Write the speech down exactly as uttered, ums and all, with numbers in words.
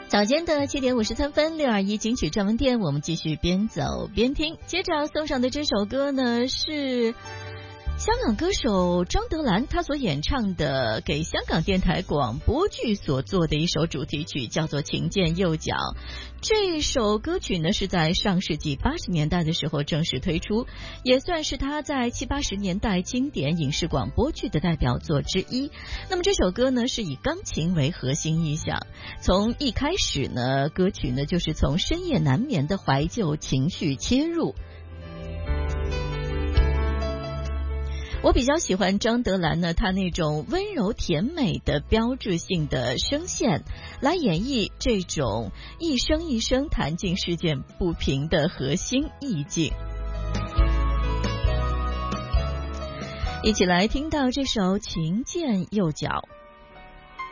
早间的七点五十三分，六二一金曲专门店，我们继续边走边听。接着要送上的这首歌呢，是香港歌手张德兰他所演唱的给香港电台广播剧所做的一首主题曲，叫做《琴键右脚》。这首歌曲呢是在上世纪八十年代的时候正式推出，也算是他在七八十年代经典影视广播剧的代表作之一。那么这首歌呢是以钢琴为核心意象，从一开始呢，歌曲呢就是从深夜难眠的怀旧情绪切入。我比较喜欢张德兰呢，他那种温柔甜美的标志性的声线，来演绎这种一声一声弹尽事件不平的核心意境。一起来听到这首《琴键右脚》。